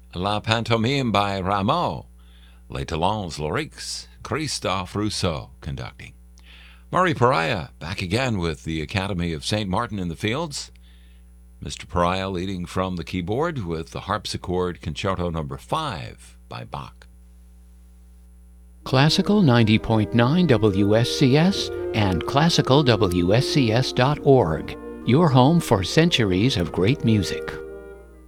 La Pantomime by Rameau, Les Talons Lyriques, Christophe Rousseau conducting. Murray Pariah back again with the Academy of St. Martin in the Fields. Mr. Pariah leading from the keyboard with the harpsichord Concerto No. 5 by Bach. Classical 90.9 WSCS and classicalwscs.org, your home for centuries of great music.